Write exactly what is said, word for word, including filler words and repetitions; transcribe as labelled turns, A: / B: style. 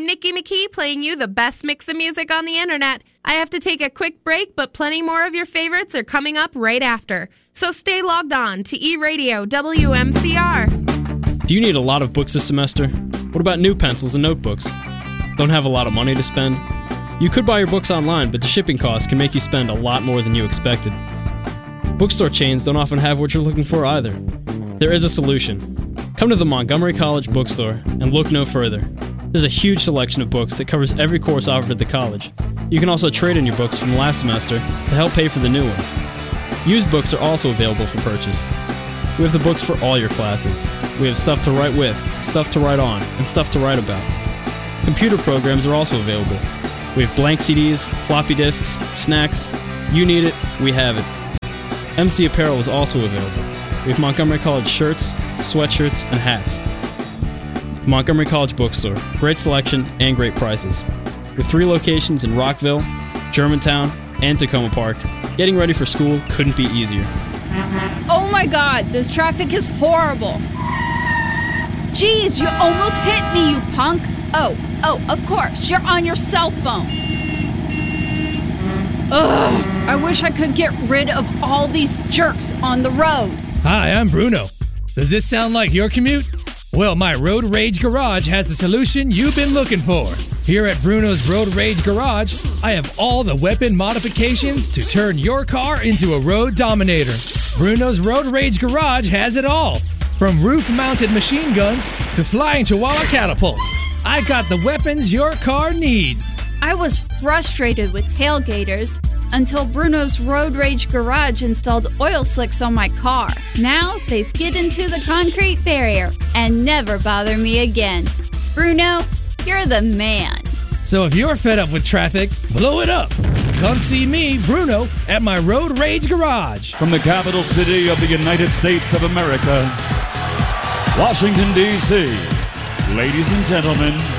A: Nikki McKee, playing you the best mix of music on the internet. I have to take a quick break, but plenty more of your favorites are coming up right after. So stay logged on to E-Radio W M C R.
B: Do you need a lot of books this semester? What about new pencils and notebooks? Don't have a lot of money to spend? You could buy your books online, but the shipping costs can make you spend a lot more than you expected. Bookstore chains don't often have what you're looking for either. There is a solution. Come to the Montgomery College Bookstore and look no further. There's a huge selection of books that covers every course offered at the college. You can also trade in your books from last semester to help pay for the new ones. Used books are also available for purchase. We have the books for all your classes. We have stuff to write with, stuff to write on, and stuff to write about. Computer programs are also available. We have blank C Ds, floppy disks, snacks. You need it, we have it. M C Apparel is also available. We have Montgomery College shirts, sweatshirts, and hats. The Montgomery College Bookstore. Great selection and great prices. With three locations in Rockville, Germantown, and Tacoma Park, getting ready for school couldn't be easier.
C: Oh my God, this traffic is horrible. Jeez, you almost hit me, you punk. Oh, oh, of course, you're on your cell phone. Ugh, I wish I could get rid of all these jerks on the road.
D: Hi, I'm Bruno. Does this sound like your commute? Well, my Road Rage Garage has the solution you've been looking for. Here at Bruno's Road Rage Garage, I have all the weapon modifications to turn your car into a road dominator. Bruno's Road Rage Garage has it all, from roof-mounted machine guns to flying chihuahua catapults. I got the weapons your car needs.
C: I was frustrated with tailgaters until Bruno's Road Rage Garage installed oil slicks on my car. Now they skid into the concrete barrier and never bother me again. Bruno, you're the man.
D: So if you're fed up with traffic, blow it up. Come see me, Bruno, at my Road Rage Garage.
E: From the capital city of the United States of America, Washington, D C, ladies and gentlemen,